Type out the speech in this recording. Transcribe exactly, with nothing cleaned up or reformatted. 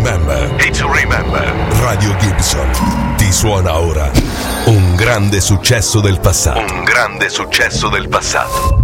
remember. Hit to remember. Radio Gibson ti suona ora un grande successo del passato. Un grande successo del passato.